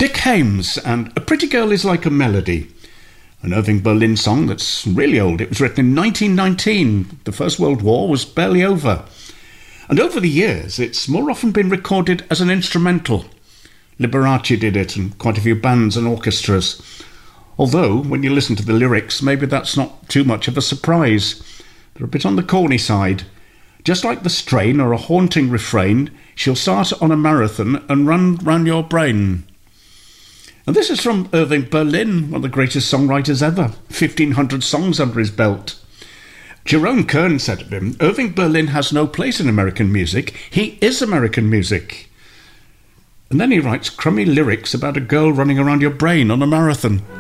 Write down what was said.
Dick Haymes and A Pretty Girl is Like a Melody, an Irving Berlin song that's really old. It was written in 1919. The First World War was barely over. And over the years, it's more often been recorded as an instrumental. Liberace did it, and quite a few bands and orchestras. Although, when you listen to the lyrics, maybe that's not too much of a surprise. They're a bit on the corny side. Just like the strain or a haunting refrain, she'll start on a marathon and run round your brain. And this is from Irving Berlin, one of the greatest songwriters ever. 1,500 songs under his belt. Jerome Kern said of him, Irving Berlin has no place in American music. He is American music. And then he writes crummy lyrics about a girl running around your brain on a marathon.